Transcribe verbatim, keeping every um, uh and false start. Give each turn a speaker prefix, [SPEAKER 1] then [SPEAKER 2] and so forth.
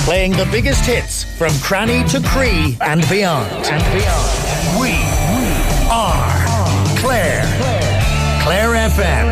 [SPEAKER 1] Playing the biggest hits from Cranny to Cree and beyond. And beyond. We, we are Clare. Clare F M.